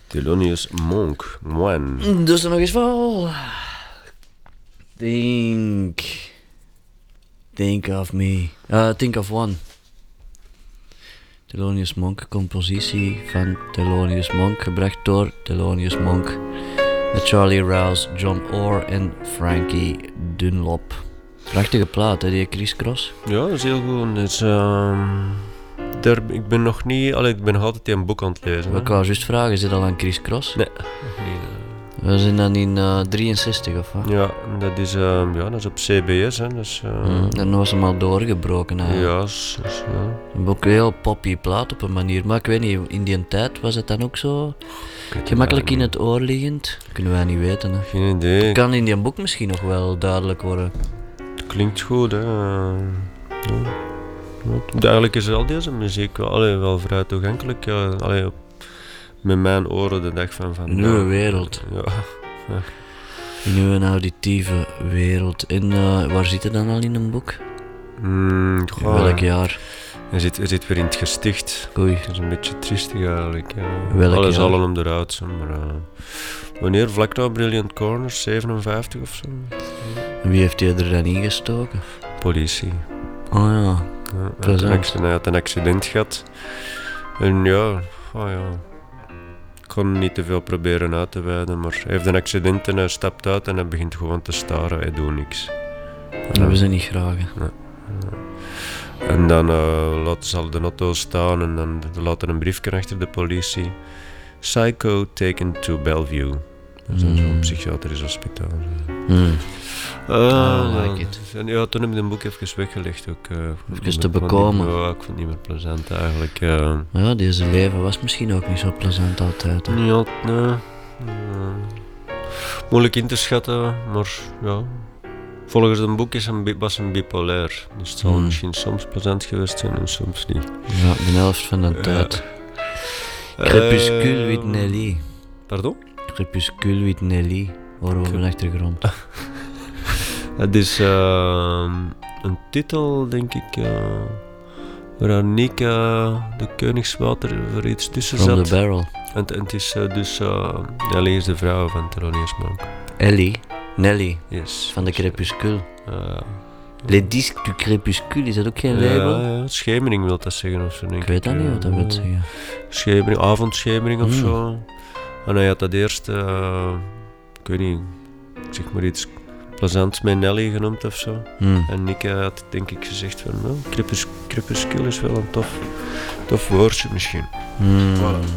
Thelonious Monk. Man. Dus er nog eens vol. Think of me. Think of one. Thelonious Monk, compositie van Thelonious Monk, gebracht door Thelonious Monk. Met Charlie Rouse, John Orr en Frankie Dunlop. Prachtige plaat, hè, die Criss Cross. Ja, dat is heel goed. Dus, ik ben nog altijd een boek aan het lezen. Ik wou juist vragen, zit al aan Criss Cross? Nee, nog niet. We zijn dan in 63 of wat? Ja, dat is op CBS. Hè. Dus, Dan was hem al doorgebroken. ja. Ook een heel poppy plaat op een manier. Maar ik weet niet, in die tijd was het dan ook zo gemakkelijk in het oor liggend? Kunnen wij niet weten. Hè. Geen idee. Het kan in die boek misschien nog wel duidelijk worden. Het klinkt goed, hè. Eigenlijk is al deze muziek wel vrij toegankelijk. Met mijn oren de dag van vandaag. Nieuwe wereld. Ja. Nieuwe auditieve wereld. En waar zit het dan al in een boek? Welk jaar? Je zit weer in het gesticht. Oei. Dat is een beetje triestig eigenlijk. Welk Alles jaar? allen om de rood zijn, maar... wanneer? Vlak na Brilliant Corners, 57 of zo. En wie heeft die er dan ingestoken? Politie. Oh ja. Hij had een accident gehad. En ja... Ik kon niet te veel proberen uit te wijden, maar hij heeft een accident en hij stapt uit en hij begint gewoon te staren. Hij doet niks. Dat hebben ze niet graag. En dan laten ze al de auto staan en dan laten een briefje achter de politie. Psycho taken to Bellevue. Dat is zo'n psychiatrisch hospitaal. Like it. En ja, toen heb ik een boek even weggelegd ook. Even te bekomen. Ja, ik vond het niet meer plezant eigenlijk. Ja, deze leven was misschien ook niet zo plezant altijd. Hè. Ja, nee. Moeilijk in te schatten, maar ja. Volgens een boek was hem bipolair. Dus het zal misschien soms plezant geweest zijn en soms niet. Ja, de helft van de tijd. Crepuscule with Nelly. Pardon? Crepuscule with Nelly. Horen we op de achtergrond. Het is een titel, denk ik, waar Nika de Koningswater voor iets tussen From zat. the Barrel. En het is dus Nelly is de vrouw van Thelonious Monk. Ellie. Nelly. Yes. Van de Crepuscule. Les disques du Crépuscule, is dat ook geen label? Ja, schemering wil dat zeggen of zo, denk ik. Ik weet dat niet wat dat wil zeggen. Schemering, avondschemering of zo. En hij had dat eerst, ik weet niet, zeg maar iets plezants met Nelly genoemd of zo. En Nick had denk ik gezegd van, nou, crepuscule is wel een tof woordje misschien. Voilà.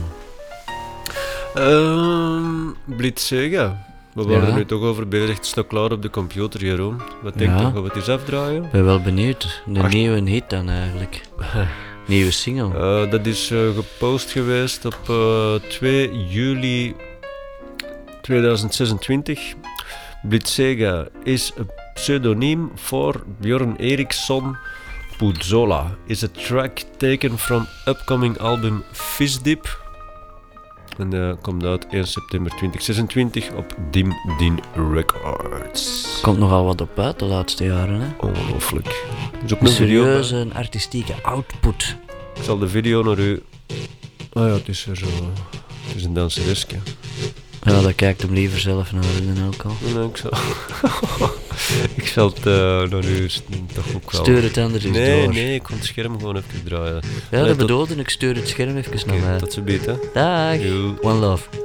Blitzega. We waren er nu toch over bezig. Het staat klaar op de computer, Jeroen. Wat denk je? Gaan we het eens afdraaien? Ik ben wel benieuwd. De nieuwe hit dan eigenlijk. Nieuwe single. Dat is gepost geweest op 2 juli 2026. Blitzega is een pseudoniem voor Björn Eriksson Puzzola. Is a track taken from upcoming album Fizdip. En dat komt uit 1 september 2026 op Dim Din Records. Komt nogal wat op uit de laatste jaren, hè? Ongelooflijk. Dus op Een een video. serieuze artistieke output. Ik zal de video naar u... Ah ja, het is er zo... Het is een dansereske. Ja, daar kijkt hem liever zelf naar dan ook al. Nee, ik zal het naar u toch ook wel... Stuur het anders eens door. Nee, ik kon het scherm gewoon even draaien. Ja, dat bedoelde ik. Stuur het scherm even naar mij. Tot ziens, hè. Dag. Doei. One love.